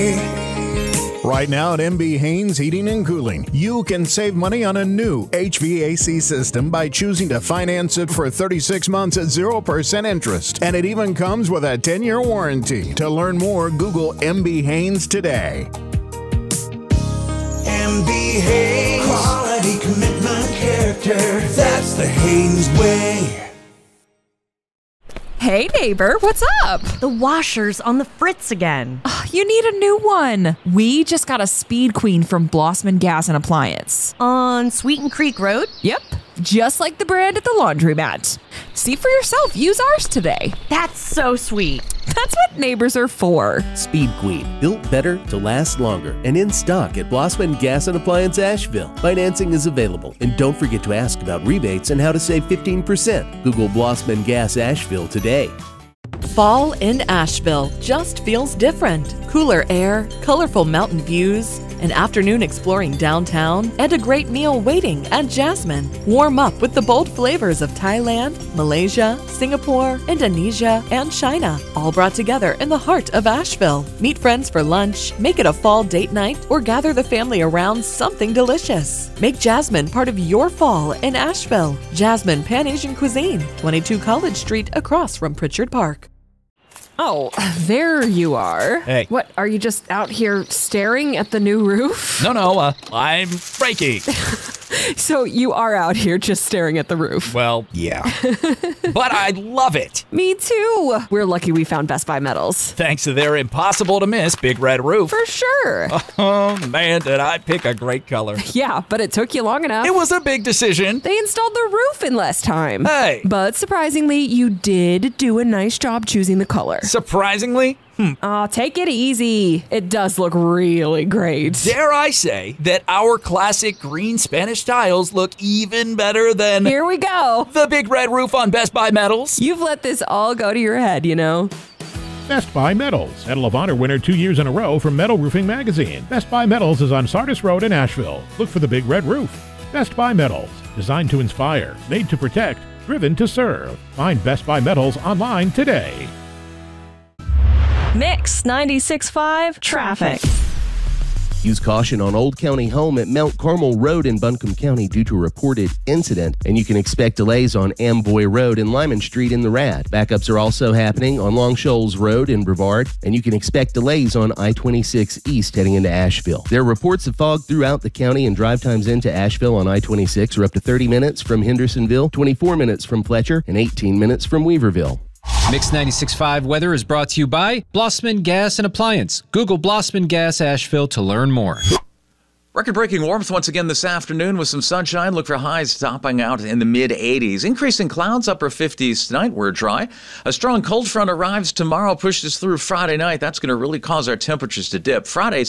Right now at MB Haynes Heating and Cooling, you can save money on a new HVAC system by choosing to finance it for 36 months at 0% interest. And it even comes with a 10-year warranty. To learn more, Google MB Haynes today. MB Haynes. Quality, commitment, character. That's the Haynes way. Hey neighbor, what's up? The washer's on the fritz again. You need a new one. We just got a Speed Queen from Blossman Gas and Appliance. On Sweeten Creek Road? Yep, just like the brand at the laundromat. See for yourself, use ours today. That's so sweet. That's what neighbors are for. Speed Queen, built better to last longer, and in stock at Blossman Gas and Appliance Asheville. Financing is available, and don't forget to ask about rebates and how to save 15%. Google Blossman Gas Asheville today. Fall in Asheville just feels different. Cooler air, colorful mountain views, an afternoon exploring downtown, and a great meal waiting at Jasmine. Warm up with the bold flavors of Thailand, Malaysia, Singapore, Indonesia, and China, all brought together in the heart of Asheville. Meet friends for lunch, make it a fall date night, or gather the family around something delicious. Make Jasmine part of your fall in Asheville. Jasmine Pan-Asian Cuisine, 22 College Street across from Pritchard Park. Oh, there you are. Hey. What, are you just out here staring at the new roof? No, I'm breaking. So you are out here just staring at the roof? Well, yeah. But I love it. Me too. We're lucky we found Best Buy Metals. Thanks to their impossible to miss Big Red Roof. For sure. Oh, man, did I pick a great color. Yeah, but it took you long enough. It was a big decision. They installed the roof in less time. Hey. But surprisingly, you did do a nice job choosing the color. Surprisingly? Aw, take it easy. It does look really great. Dare I say that our classic green Spanish tiles look even better than... Here we go. The Big Red Roof on Best Buy Metals. You've let this all go to your head, you know? Best Buy Metals, Medal of Honor winner 2 years in a row from Metal Roofing Magazine. Best Buy Metals is on Sardis Road in Asheville. Look for the Big Red Roof. Best Buy Metals, designed to inspire, made to protect, driven to serve. Find Best Buy Metals online today. Mix 96.5 traffic. Use caution on Old County Home at Mount Carmel Road in Buncombe County due to a reported incident, and you can expect delays on Amboy Road and Lyman Street in the Rad. Backups are also happening on Long Shoals Road in Brevard, and you can expect delays on I-26 East heading into Asheville. There are reports of fog throughout the county, and drive times into Asheville on I-26 are up to 30 minutes from Hendersonville, 24 minutes from Fletcher, and 18 minutes from Weaverville. Mix 96.5 weather is brought to you by Blossman Gas and Appliance. Google Blossman Gas Asheville to learn more. Record-breaking warmth once again this afternoon with some sunshine. Look for highs topping out in the mid-80s. Increasing clouds, upper 50s tonight. We're dry. A strong cold front arrives tomorrow, pushes through Friday night. That's going to really cause our temperatures to dip. Friday,